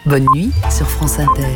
Bonne nuit sur France Inter.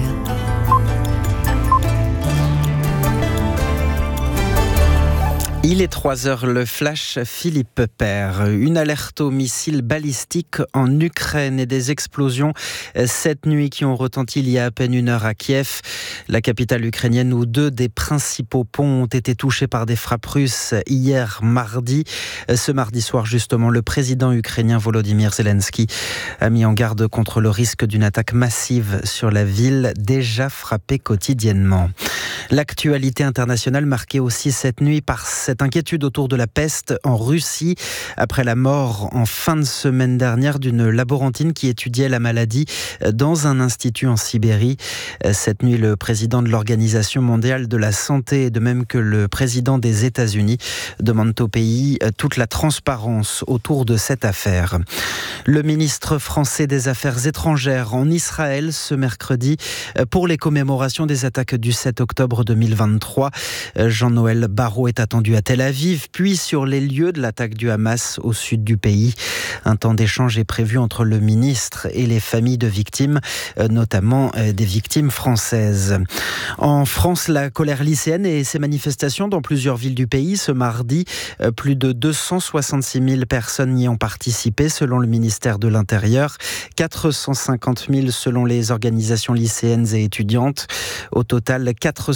Il est 3h, le flash Philippe Père. Une alerte aux missiles balistiques en Ukraine et des explosions cette nuit qui ont retenti il y a à peine une heure à Kiev, la capitale ukrainienne où 2 des principaux ponts ont été touchés par des frappes russes hier mardi. Ce mardi soir justement, le président ukrainien Volodymyr Zelensky a mis en garde contre le risque d'une attaque massive sur la ville déjà frappée quotidiennement. L'actualité internationale marquée aussi cette nuit par cette inquiétude autour de la peste en Russie après la mort en fin de semaine dernière d'une laborantine qui étudiait la maladie dans un institut en Sibérie. Cette nuit, le président de l'Organisation mondiale de la santé, de même que le président des États-Unis, demandent au pays toute la transparence autour de cette affaire. Le ministre français des Affaires étrangères en Israël ce mercredi pour les commémorations des attaques du 7 octobre 2023. Jean-Noël Barrot est attendu à Tel Aviv, puis sur les lieux de l'attaque du Hamas au sud du pays. Un temps d'échange est prévu entre le ministre et les familles de victimes, notamment des victimes françaises. En France, la colère lycéenne et ses manifestations dans plusieurs villes du pays. Ce mardi, plus de 266 000 personnes y ont participé selon le ministère de l'Intérieur, 450 000 selon les organisations lycéennes et étudiantes. Au total,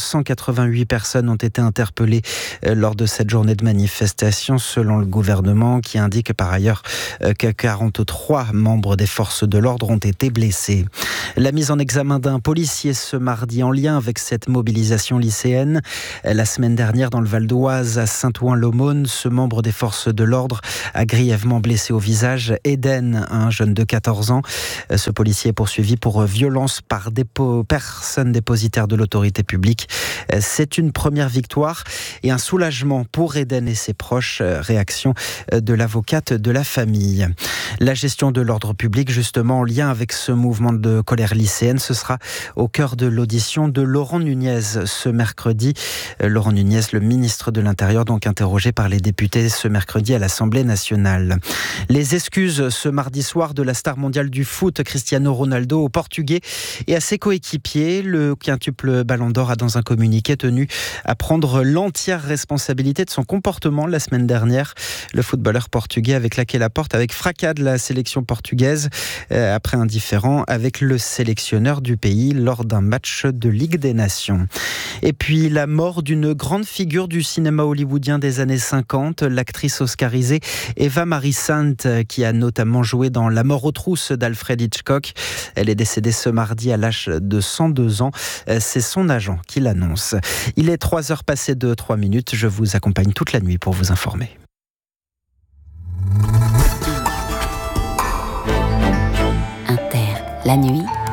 488 personnes ont été interpellées lors de cette journée de manifestation, selon le gouvernement, qui indique par ailleurs que 43 membres des forces de l'ordre ont été blessés. La mise en examen d'un policier ce mardi en lien avec cette mobilisation lycéenne. La semaine dernière, dans le Val d'Oise, à Saint-Ouen-l'Aumône, ce membre des forces de l'ordre a grièvement blessé au visage Eden, un jeune de 14 ans. Ce policier est poursuivi pour violence par des personnes dépositaires de l'autorité publique. C'est une première victoire et un soulagement pour Eden et ses proches. Réaction de l'avocate de la famille. La gestion de l'ordre public, justement, en lien avec ce mouvement de colère lycéenne, ce sera au cœur de l'audition de Laurent Nunez ce mercredi. Laurent Nunez, le ministre de l'Intérieur, donc interrogé par les députés ce mercredi à l'Assemblée nationale. Les excuses ce mardi soir de la star mondiale du foot, Cristiano Ronaldo, au Portugais et à ses coéquipiers. Le quintuple Ballon d'Or a dans un communiqué tenu à prendre l'entière responsabilité de son comportement la semaine dernière. Le footballeur portugais avait claqué la porte avec fracas de la sélection portugaise après un différend avec le sélectionneur du pays lors d'un match de Ligue des Nations. Et puis la mort d'une grande figure du cinéma hollywoodien des années 50, l'actrice oscarisée Eva Marie Saint, qui a notamment joué dans La mort aux trousses d'Alfred Hitchcock. Elle est décédée ce mardi à l'âge de 102 ans. C'est son agent qui l'annonce. Il est 3h passées de 3 minutes. Je vous accompagne toute la nuit pour vous informer. Inter, la nuit.